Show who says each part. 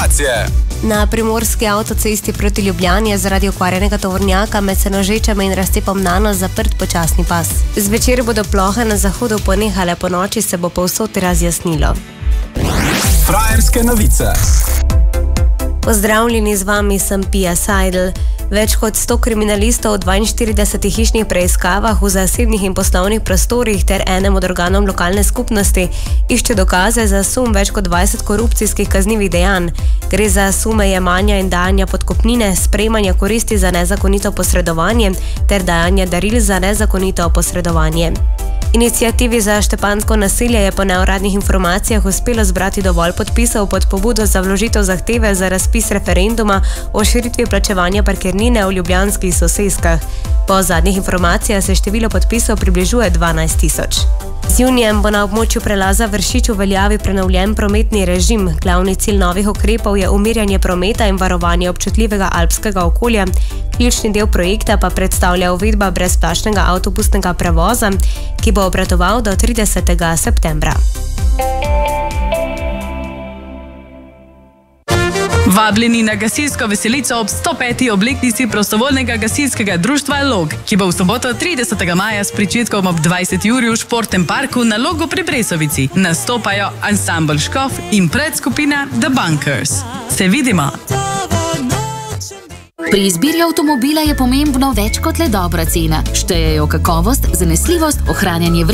Speaker 1: informacije.
Speaker 2: Na primorski avtocesti proti Ljubljani je zaradi okvarjenega tovornjaka med Senožečami in razcepom Nanos zaprt počasni pas. Zvečer bodo plohe na zahodu ponehale, po noči se bo povsod razjasnilo.
Speaker 1: Frajerske novice.
Speaker 2: Pozdravljeni, z vami sem Pia Seidel. Več kot 100 kriminalistov v 42 hišnih preiskavah v zasebnih in poslovnih prostorih ter enem od organom lokalne skupnosti išče dokaze za sum več kot 20 korupcijskih kaznivih dejanj. Gre za sume jemanja in dajanja podkupnine, sprejemanja koristi za nezakonito posredovanje ter dajanja daril za nezakonito posredovanje. Inicijativi za štepansko nasilje je po neuradnih informacijah uspelo zbrati dovolj podpisov pod pobudo za vložitev zahteve za razpis referenduma o širitvi plačevanja parkirnine v ljubljanskih soseskah. Po zadnjih informacijah se število podpisov približuje 12 tisoč. Z junijem bo na območju prelaza Vršič v veljavi prenovljen prometni režim. Glavni cilj novih ukrepov je umirjanje prometa in varovanje občutljivega alpskega okolja. Ključni del projekta pa predstavlja uvedba brezplačnega avtobusnega prevoza, ki bo obratoval do 30. septembra.
Speaker 3: Vabljeni na gasilsko veselico ob 105. obletnici prostovoljnega gasilskega društva Log, ki bo v soboto 30. maja s pričetkom ob 20. uri v športnem parku na Logu pri Brezovici. Nastopajo ansambl Škof in predskupina The Bunkers. Se vidimo!
Speaker 4: Pri izbiri avtomobila je pomembno več kot le dobra cena. Štejejo kakovost, zanesljivost, ohranjanje vrednosti